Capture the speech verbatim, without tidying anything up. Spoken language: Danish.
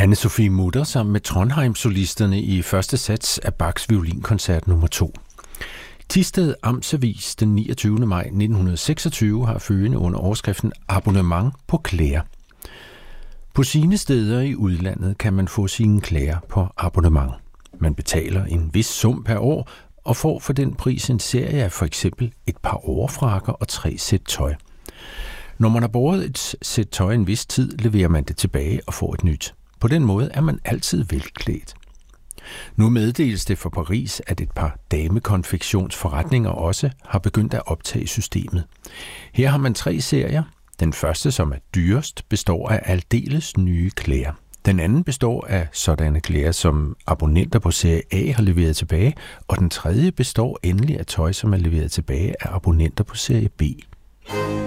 Anne-Sophie Mutter sammen med Trondheim-solisterne i første sats af Bachs violinkoncert nummer to. Thisted Amtsavis den niogtyvende maj nitten seksogtyve har følgende under overskriften Abonnement på klager. På sine steder i udlandet kan man få sine klager på abonnement. Man betaler en vis sum per år og får for den pris en serie af for eksempel et par overfrakker og tre sæt tøj. Når man har båret et sæt tøj en vis tid, leverer man det tilbage og får et nyt. På den måde er man altid velklædt. Nu meddeles det for Paris, at et par damekonfektionsforretninger også har begyndt at optage systemet. Her har man tre serier. Den første, som er dyrest, består af aldeles nye klæder. Den anden består af sådanne klæder, som abonnenter på serie A har leveret tilbage, og den tredje består endelig af tøj, som er leveret tilbage af abonnenter på serie B.